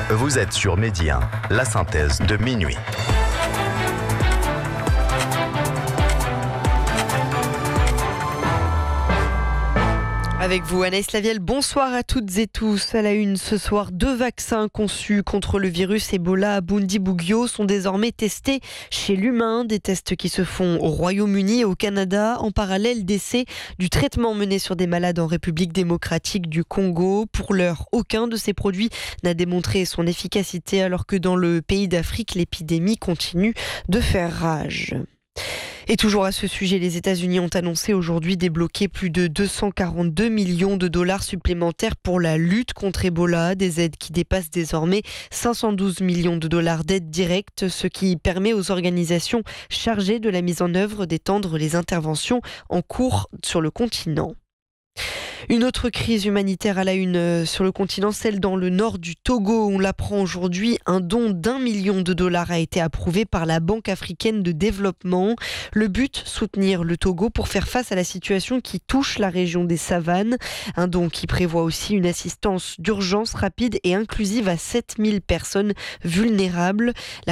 Vous êtes sur Midi 1, la synthèse de minuit. Avec vous, Anaïs Lavielle, bonsoir à toutes et tous. À la une ce soir, 2 vaccins conçus contre le virus Ebola à Bundibugyo sont désormais testés chez l'humain. Des tests qui se font au Royaume-Uni et au Canada. En parallèle, d'essais du traitement mené sur des malades en République démocratique du Congo. Pour l'heure, aucun de ces produits n'a démontré son efficacité alors que dans le pays d'Afrique, l'épidémie continue de faire rage. Et toujours à ce sujet, les États-Unis ont annoncé aujourd'hui débloquer plus de 242 millions de dollars supplémentaires pour la lutte contre Ebola, des aides qui dépassent désormais 512 millions de dollars d'aides directes, ce qui permet aux organisations chargées de la mise en œuvre d'étendre les interventions en cours sur le continent. Une autre crise humanitaire à la une sur le continent, celle dans le nord du Togo. On l'apprend aujourd'hui, un don d'1 million de dollars a été approuvé par la Banque africaine de développement. Le but, soutenir le Togo pour faire face à la situation qui touche la région des savanes. Un don qui prévoit aussi une assistance d'urgence rapide et inclusive à 7000 personnes vulnérables.